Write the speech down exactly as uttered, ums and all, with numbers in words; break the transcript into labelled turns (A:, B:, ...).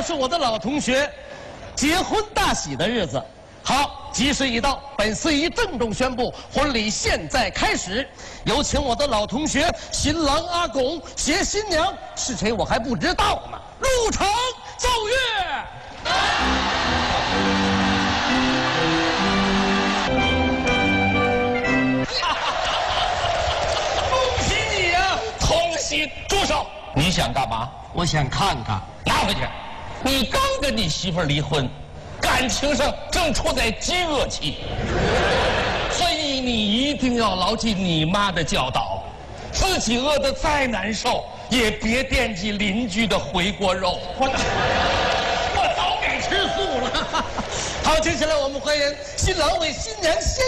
A: 是我的老同学结婚大喜的日子。好，吉时已到，本司仪郑重宣布，婚礼现在开始。有请我的老同学新郎阿拱携新娘是谁，我还不知道呢。入场奏乐。恭喜你呀！
B: 恭喜！住手！你想干嘛？
A: 我想看看。
B: 拿回去！你刚跟你媳妇儿离婚，感情上正处在饥饿期，所以你一定要牢记你妈的教导，自己饿得再难受，也别惦记邻居的回锅肉。
A: 我我早该吃素了。好，接下来我们欢迎新郎为新娘献